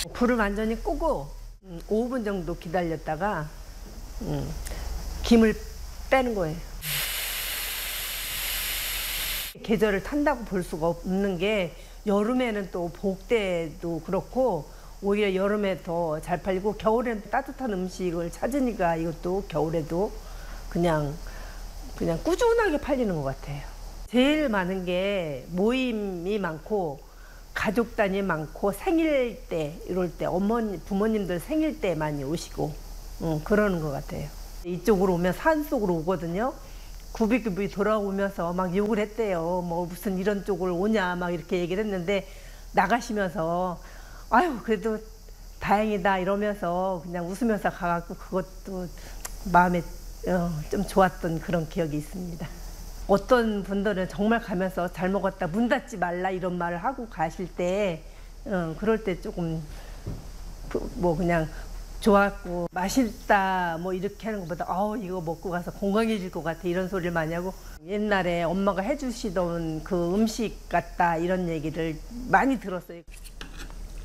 불을 완전히 끄고 5분 정도 기다렸다가 김을 빼는 거예요. 계절을 탄다고 볼 수가 없는 게 여름에는 또 복대도 그렇고 오히려 여름에 더 잘 팔리고 겨울에는 따뜻한 음식을 찾으니까 이것도 겨울에도 그냥 꾸준하게 팔리는 것 같아요. 제일 많은 게 모임이 많고 가족 단위 많고 생일 때 이럴 때 부모님들 생일 때 많이 오시고 그러는 것 같아요. 이쪽으로 오면 산 속으로 오거든요. 구비구비 돌아오면서 막 욕을 했대요. 뭐 무슨 이런 쪽을 오냐 막 이렇게 얘기를 했는데 나가시면서 아유 그래도 다행이다 이러면서 그냥 웃으면서 가갖고 그것도 마음에 좀 좋았던 그런 기억이 있습니다. 어떤 분들은 정말 가면서 잘 먹었다 문 닫지 말라 이런 말을 하고 가실 때 그럴 때 조금 뭐 그냥 좋았고 맛있다 뭐 이렇게 하는 것보다 이거 먹고 가서 건강해질 것 같아 이런 소리를 많이 하고 옛날에 엄마가 해주시던 그 음식 같다 이런 얘기를 많이 들었어요.